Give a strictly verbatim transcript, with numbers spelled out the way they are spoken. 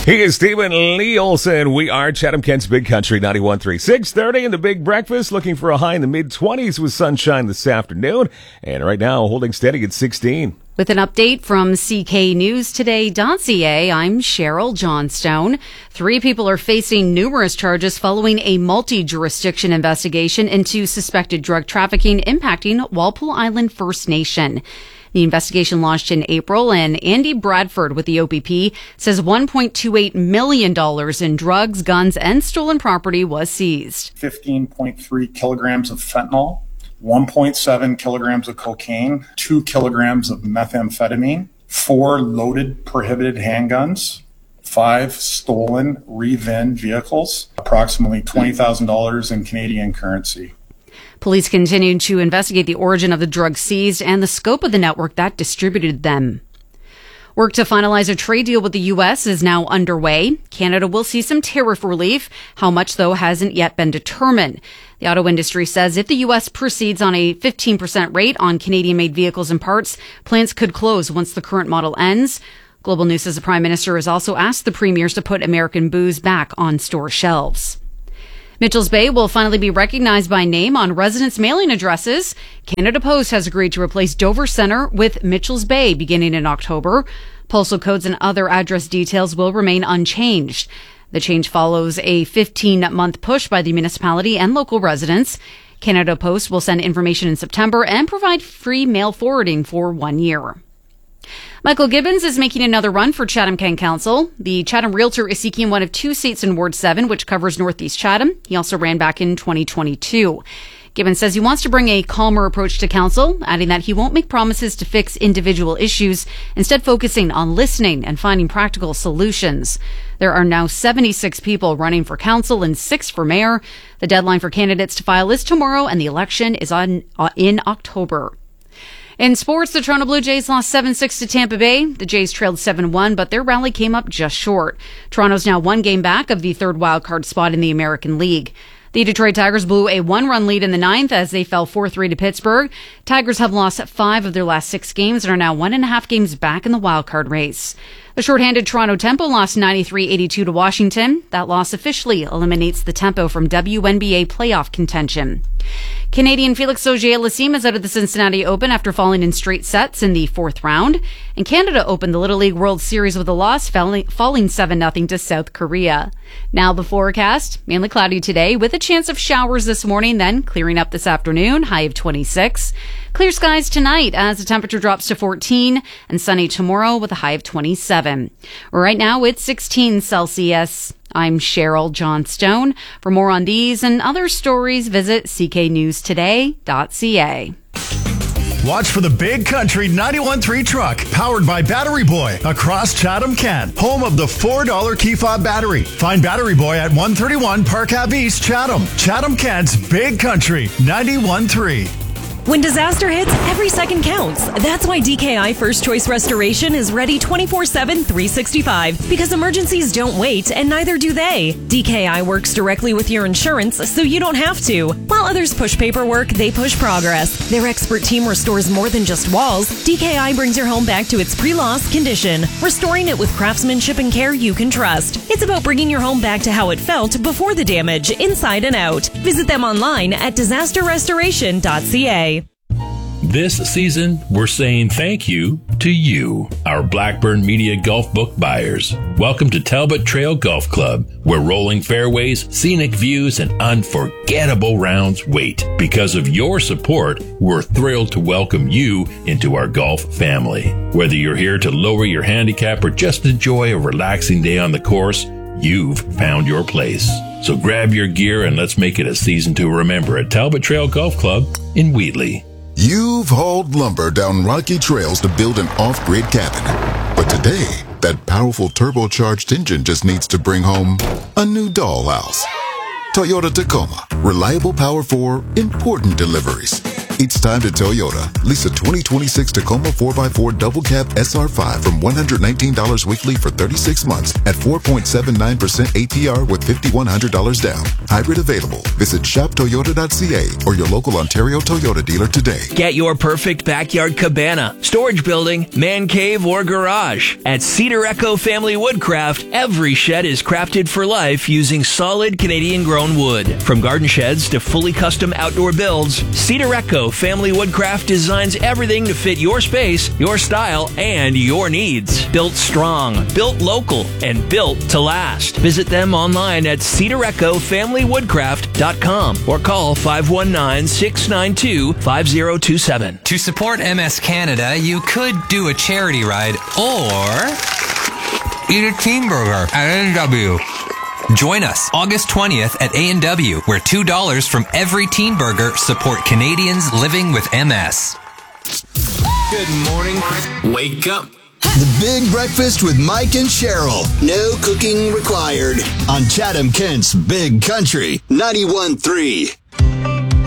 He is Stephen Lee Olson. We are Chatham-Kent's Big Country ninety-one point three. six thirty in the Big Breakfast, looking for a high in the mid-twenties with sunshine this afternoon. And right now, holding steady at sixteen. With an update from C K News Today dot C A, I'm Cheryl Johnstone. Three people are facing numerous charges following a multi-jurisdiction investigation into suspected drug trafficking impacting Walpole Island First Nation. The investigation launched in April, and Andy Bradford with the O P P says one point two eight million dollars in drugs, guns, and stolen property was seized. fifteen point three kilograms of fentanyl, one point seven kilograms of cocaine, two kilograms of methamphetamine, four loaded prohibited handguns, five stolen re-VIN vehicles, approximately twenty thousand dollars in Canadian currency. Police continued to investigate the origin of the drugs seized and the scope of the network that distributed them. Work to finalize a trade deal with the U S is now underway. Canada will see some tariff relief. How much, though, hasn't yet been determined. The auto industry says if the U S proceeds on a fifteen percent rate on Canadian-made vehicles and parts, plants could close once the current model ends. Global News says the Prime Minister has also asked the premiers to put American booze back on store shelves. Mitchell's Bay will finally be recognized by name on residents' mailing addresses. Canada Post has agreed to replace Dover Centre with Mitchell's Bay beginning in October. Postal codes and other address details will remain unchanged. The change follows a fifteen-month push by the municipality and local residents. Canada Post will send information in September and provide free mail forwarding for one year. Michael Gibbons is making another run for Chatham-Kent Council. The Chatham Realtor is seeking one of two seats in Ward seven, which covers Northeast Chatham. He also ran back in twenty twenty-two. Gibbons says he wants to bring a calmer approach to council, adding that he won't make promises to fix individual issues, instead focusing on listening and finding practical solutions. There are now seventy-six people running for council and six for mayor. The deadline for candidates to file is tomorrow, and the election is on uh, in October. In sports, the Toronto Blue Jays lost seven six to Tampa Bay. The Jays trailed seven one, but their rally came up just short. Toronto's now one game back of the third wildcard spot in the American League. The Detroit Tigers blew a one-run lead in the ninth as they fell four three to Pittsburgh. Tigers have lost five of their last six games and are now one and a half games back in the wildcard race. The shorthanded Toronto Tempo lost ninety-three eighty-two to Washington. That loss officially eliminates the Tempo from W N B A playoff contention. Canadian Felix Auger-Aliassime is out of the Cincinnati Open after falling in straight sets in the fourth round. And Canada opened the Little League World Series with a loss, falling seven nothing to South Korea. Now the forecast, mainly cloudy today with a chance of showers this morning, then clearing up this afternoon, high of twenty-six. Clear skies tonight as the temperature drops to fourteen, and sunny tomorrow with a high of twenty-seven. Right now it's sixteen Celsius. I'm Cheryl Johnstone. For more on these and other stories, visit C K News Today dot C A. Watch for the Big Country ninety-one point three truck, powered by Battery Boy, across Chatham-Kent, home of the four dollar key fob battery. Find Battery Boy at one thirty-one Park Ave East, Chatham. Chatham-Kent's Big Country ninety-one point three. When disaster hits, every second counts. That's why D K I First Choice Restoration is ready twenty-four seven, three sixty-five. Because emergencies don't wait, and neither do they. D K I works directly with your insurance, so you don't have to. While others push paperwork, they push progress. Their expert team restores more than just walls. D K I brings your home back to its pre-loss condition, restoring it with craftsmanship and care you can trust. It's about bringing your home back to how it felt before the damage, inside and out. Visit them online at disaster restoration dot C A. This season, we're saying thank you to you, our Blackburn Media Golf Book buyers. Welcome to Talbot Trail Golf Club, where rolling fairways, scenic views, and unforgettable rounds wait. Because of your support, we're thrilled to welcome you into our golf family. Whether you're here to lower your handicap or just enjoy a relaxing day on the course, you've found your place. So grab your gear and let's make it a season to remember at Talbot Trail Golf Club in Wheatley. You've hauled lumber down rocky trails to build an off-grid cabin. But today, that powerful turbocharged engine just needs to bring home a new dollhouse. Toyota Tacoma. Reliable power for important deliveries. It's time to Toyota. Lease a twenty twenty-six Tacoma four by four double cab S R five from one hundred nineteen dollars weekly for thirty-six months at four point seven nine percent A P R with five thousand one hundred dollars down. Hybrid available. Visit shop toyota dot c a or your local Ontario Toyota dealer today. Get your perfect backyard cabana, storage building, man cave, or garage. At Cedar Echo Family Woodcraft, every shed is crafted for life using solid Canadian-grown wood. From garden sheds to fully custom outdoor builds, Cedar Echo Family Woodcraft designs everything to fit your space, your style, and your needs. Built strong, built local, and built to last. Visit them online at cedar echo family woodcraft dot com or call five one nine, six nine two, five zero two seven. To support M S Canada, you could do a charity ride or eat a teen burger at A and W. Join us August twentieth at A and W, where two dollars from every teen burger support Canadians living with M S. Good morning. Wake up. The Big Breakfast with Mike and Cheryl. No cooking required. On Chatham Kent's Big Country ninety-one point three.